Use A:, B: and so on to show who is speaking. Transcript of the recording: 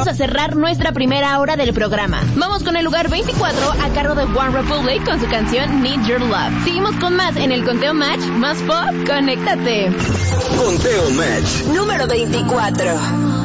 A: Vamos a cerrar nuestra primera hora del programa. Vamos con el lugar 24 a cargo de One Republic con su canción Need Your Love. Seguimos con más en el Conteo Match. Más pop, conéctate.
B: Conteo Match.
C: Número 24.